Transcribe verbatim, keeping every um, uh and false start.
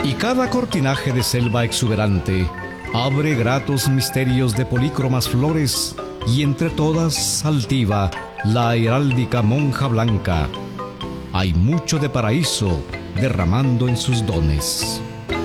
Y cada cortinaje de selva exuberante abre gratos misterios de polícromas flores, y entre todas altiva la heráldica monja blanca. Hay mucho de paraíso derramando en sus dones.